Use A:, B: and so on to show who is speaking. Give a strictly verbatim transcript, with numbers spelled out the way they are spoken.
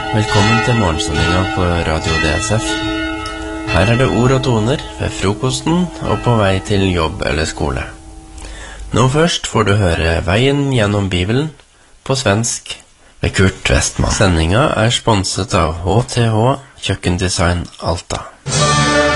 A: Velkommen til morgensendinga på Radio D S F. Her er det ord og toner ved frokosten og på vei til jobb eller skole. Nå først får du høre Veien gjennom Bibelen på svensk ved Kurt Westman. Sendinga er sponset av H T H Kjøkkendesign Alta.